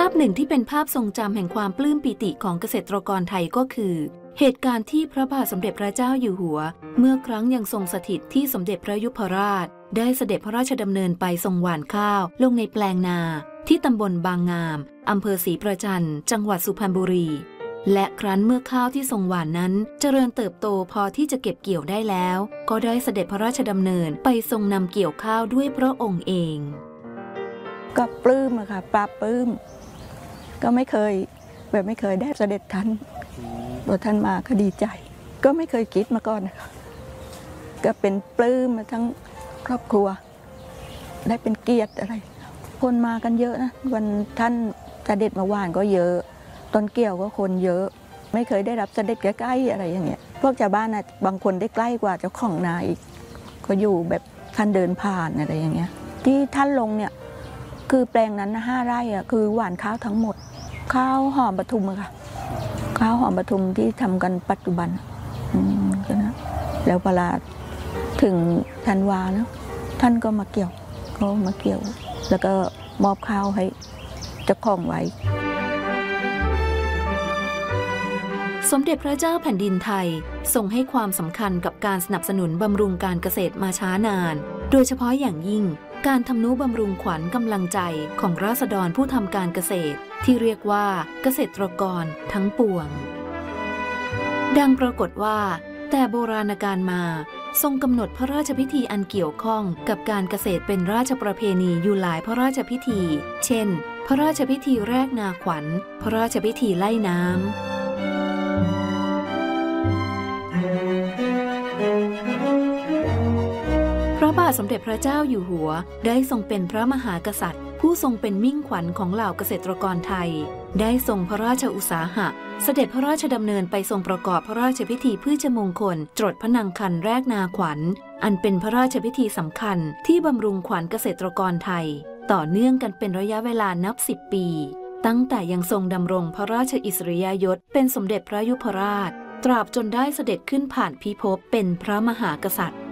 าพหนึ่งที่เป็นภาพทรงจำแห่งความปลื้มปิติของเกษตรกรไทยก็คือเหตุการณ์ที่พระบาทสมเด็จพระเจ้าอยู่หัวเมื่อครั้งยังทรงสถิตที่สมเด็จพระยุพราชได้เสด็จพระราชดำเนินไปทรงหว่านข้าวลงในแปลงนาที่ตำบลบางงามอำเภอศรีประจันจังหวัดสุพรรณบุรีและครั้นเมื่อข้าวที่ทรงหว่านนั้นเจริญเติบโตพอที่จะเก็บเกี่ยวได้แล้วก็ได้เสด็จพระราชดำเนินไปทรงนำเกี่ยวข้าวด้วยพระองค์เองก็ปลื้มอะค่ะปลาปลื้มก็ไม่เคยได้เสด็จท่านตัวท่านมาก็ดีใจก็ไม่เคยคิดมาก่อนนะคะก็เป็นปลื้มมาทั้งครอบครัวได้เป็นเกียรติอะไรคนมากันเยอะนะวันท่านเสด็จมาหว่านก็เยอะต้นเกี่ยวก็คนเยอะไม่เคยได้รับเสด็จใกล้ๆอะไรอย่างเงี้ยพวกชาวบ้านนะบางคนได้ใกล้กว่าเจ้าของนาอีกก็อยู่แบบท่านเดินผ่านอะไรอย่างเงี้ยที่ท่านลงเนี่ยคือแปลงนั้นนะ5 ไร่อะคือหว่านข้าวทั้งหมดข้าวหอมปทุมอะค่ะข้าวหอมปทุมที่ทำกันปัจจุบันนะแล้วเวลาถึงธันวานะท่านก็มาเกี่ยวแล้วก็มอบข้าวให้เจ้าของไว้สมเด็จพระเจ้าแผ่นดินไทยทรงให้ความสำคัญกับการสนับสนุนบำรุงการเกษตรมาช้านานโดยเฉพาะอย่างยิ่งการทำนุบำรุงขวัญกำลังใจของราษฎรผู้ทำการเกษตรที่เรียกว่าเกษตรกรทั้งปวงดังปรากฏว่าแต่โบราณกาลมาทรงกำหนดพระราชพิธีอันเกี่ยวข้องกับการเกษตรเป็นราชประเพณีอยู่หลายพระราชพิธีเช่นพระราชพิธีแรกนาขวัญพระราชพิธีไล่น้ำพระบาทสมเด็จพระเจ้าอยู่หัวได้ทรงเป็นพระมหากษัตริย์ผู้ทรงเป็นมิ่งขวัญของเหล่าเกษตรกรไทยได้ทรงพระราชอุตสาหะเสด็จพระราชดำเนินไปทรงประกอบพระราชพิธีพืชมงคลจรดพระนางคันแรกนาขวัญอันเป็นพระราชพิธีสำคัญที่บำรุงขวัญเกษตรกรไทยต่อเนื่องกันเป็นระยะเวลานับ10 ปีตั้งแต่ยังทรงดำรงพระราชอิสริยยศเป็นสมเด็จพระยุพราชตราบจนได้เสด็จขึ้นผ่านพิภพเป็นพระมหากษัตริย์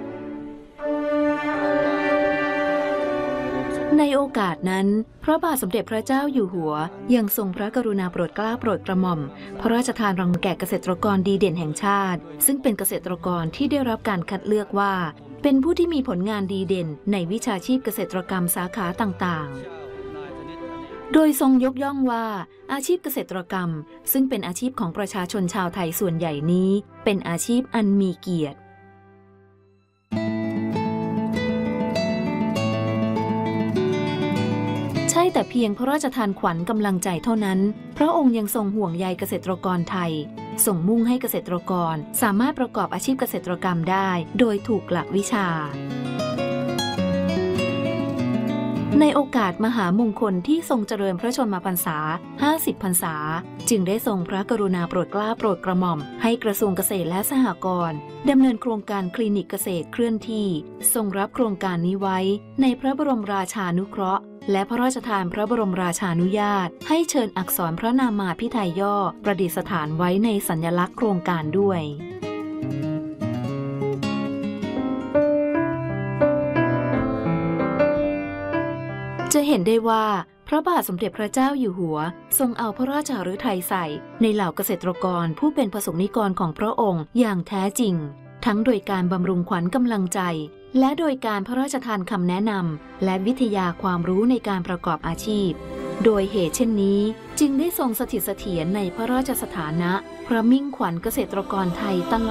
ในโอกาสนั้นพระบาทสมเด็จพระเจ้าอยู่หัวยังทรงพระกรุณาโปรดเกล้าโปรดกระหม่อมพระราชทานรางวัลแก่เกษตรกรดีเด่นแห่งชาติซึ่งเป็นเกษตรกรที่ได้รับการคัดเลือกว่าเป็นผู้ที่มีผลงานดีเด่นในวิชาชีพเกษตรกรรมสาขาต่างๆโดยทรงยกย่องว่าอาชีพเกษตรกรรมซึ่งเป็นอาชีพของประชาชนชาวไทยส่วนใหญ่นี้เป็นอาชีพอันมีเกียรติใช่แต่เพียงพระราชทานขวัญกำลังใจเท่านั้นพระองค์ยังทรงห่วงใยเกษตรกรไทยส่งมุ่งให้เกษตรกรสามารถประกอบอาชีพเกษตรกรรมได้โดยถูกหลักวิชาในโอกาสมหามงคลที่ทรงเจริญพระชนมพรรษา50 พรรษาจึงได้ทรงพระกรุณาโปรดเกล้าโปรดกระหม่อมให้กระทรวงเกษตรและสหกรณ์ดำเนินโครงการคลินิกเกษตรเคลื่อนที่ทรงรับโครงการนี้ไว้ในพระบรมราชานุเคราะห์และพระราชทานพระบรมราชานุญาตให้เชิญอักษรพระนามาพิไทยย่อประดิษฐานไว้ในสัญลักษณ์โครงการด้วยจะเห็นได้ว่าพระบาทสมเด็จพระเจ้าอยู่หัวทรงเอาพระราชฤทัยใส่ในเหล่าเกษตรกรผู้เป็นประสงค์นิกรของพระองค์อย่างแท้จริงทั้งโดยการบำรุงขวัญกำลังใจและโดยการพระราชทานคำแนะนำและวิทยาความรู้ในการประกอบอาชีพโดยเหตุเช่นนี้จึงได้ทรงสถิตเสถียรในพระราชสถานะพระมิ่งขวัญเกษตรกรไทยตลอด